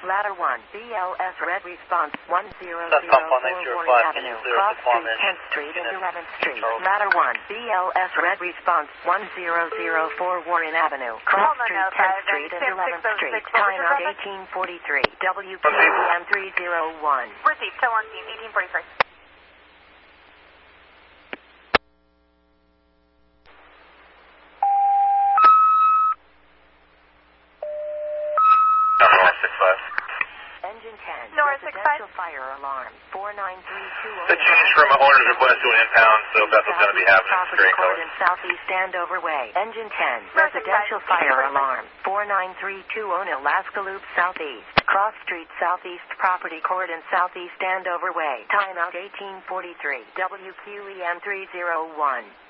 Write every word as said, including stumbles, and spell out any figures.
Ladder one, B L S red response one zero zero four Warren Avenue, Cross Street, tenth Street and eleventh Street. Ladder one, B L S red response one zero zero four Warren Avenue, Cross Street, tenth Street and eleventh Street. Time out eighteen forty-three, W Q E M three zero one. Received, tell on team eighteen forty-three. Engine ten, North six five. residential fire alarm, four nine three two oh. The change from an owner's request to an impound, so Bethel's going to be having a straight color. in Southeast Andover Way. Engine ten, residential fire alarm, four nine three two oh Alaska Loop Southeast. Cross Street Southeast Property Court in Southeast Andover Way. Timeout eighteen forty-three, W Q E M three zero one.